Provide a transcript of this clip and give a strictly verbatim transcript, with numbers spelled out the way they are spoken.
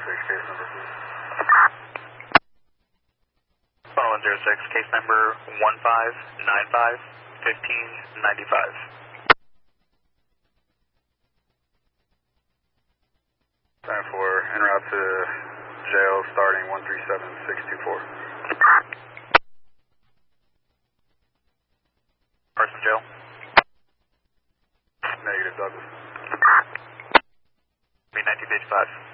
six, case number, please. Phone one zero six, case number one five nine five one five nine five. Time for en route to jail starting one three seven six two four. Carson jail. Negative, Douglas. B nineteen fifty-five.